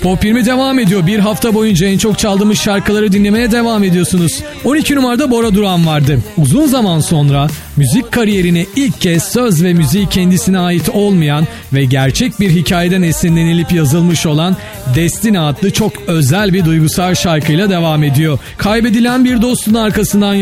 Top 20 devam ediyor. Bir hafta boyunca en çok çaldığımız şarkıları dinlemeye devam ediyorsunuz. 12 numarada Bora Duran vardı. Uzun zaman sonra müzik kariyerine ilk kez söz ve müziği kendisine ait olmayan ve gerçek bir hikayeden esinlenilip yazılmış olan Destina adlı çok özel bir duygusal şarkıyla devam ediyor. Kaybedilen bir dostun arkasından